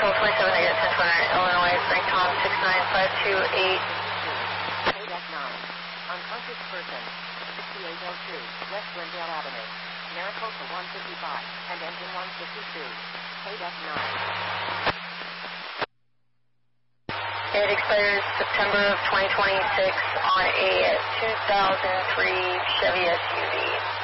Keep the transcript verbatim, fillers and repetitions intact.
twenty-seven, negative ten twenty-nine, Illinois, Frank Tom six nine five two eight. Paydeck nine, unconscious person, sixty-eight oh two, West Glendale Avenue, Maricopa one fifty-five, and engine one fifty-two. Paydeck nine. It expires September of twenty twenty-six on a two thousand three Chevy S U V.